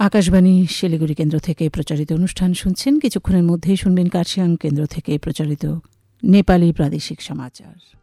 আকাশবাণী শিলিগুড়ি কেন্দ্র থেকে প্রচারিত অনুষ্ঠান শুনছেন। কিছুক্ষণের মধ্যেই শুনবেন কার্শিয়াং কেন্দ্র থেকে প্রচারিত নেপালি প্রাদেশিক সমাচার।